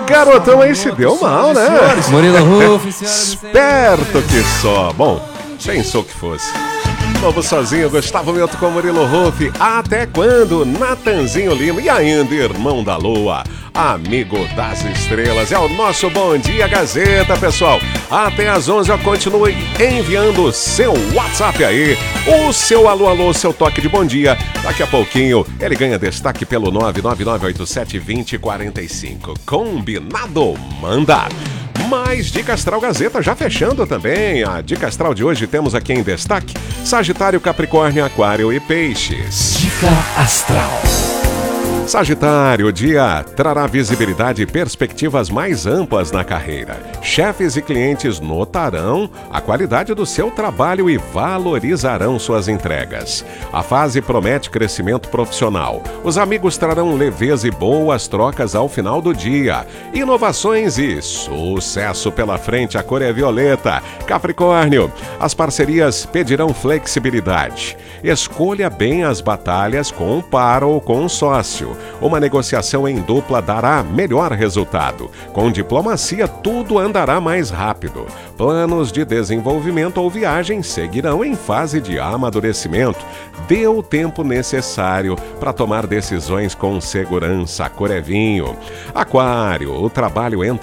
garotão aí se deu mal, né? Murilo Huff, Esperto que só. Bom, pensou que fosse. Novo sozinho, Gustavo Milton com Murilo Huff. Até quando? Natanzinho Lima e ainda Irmão da Lua, amigo das estrelas. É o nosso Bom Dia Gazeta, pessoal. Até às 11 eu continuo enviando o seu WhatsApp aí, o seu alô, alô, seu toque de bom dia. Daqui a pouquinho ele ganha destaque pelo 999872045. Combinado? Manda! Mais Dica Astral Gazeta já fechando também. A Dica Astral de hoje temos aqui em destaque Sagitário, Capricórnio, Aquário e Peixes. Dica Astral. Sagitário, o dia trará visibilidade e perspectivas mais amplas na carreira. Chefes e clientes notarão a qualidade do seu trabalho e valorizarão suas entregas. A fase promete crescimento profissional. Os amigos trarão leveza e boas trocas ao final do dia. Inovações e sucesso pela frente, a cor é violeta. Capricórnio, as parcerias pedirão flexibilidade. Escolha bem as batalhas com um par ou com um sócio. Uma negociação em dupla dará melhor resultado. Com diplomacia, tudo andará mais rápido. Planos de desenvolvimento ou viagem seguirão em fase de amadurecimento. Dê o tempo necessário para tomar decisões com segurança. A cor é vinho. Aquário, o trabalho entra